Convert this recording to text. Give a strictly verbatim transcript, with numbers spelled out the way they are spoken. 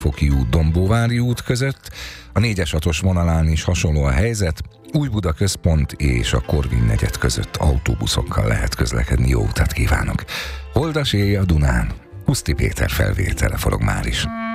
Foki út, Dombóvári út között. A négyes hatos vonalán is hasonló a helyzet. Újbuda központ és a Korvin negyed között autóbuszokkal lehet közlekedni. Jó utat kívánok! Holdas éj a Dunán. Huszti Péter felvétele forog már is.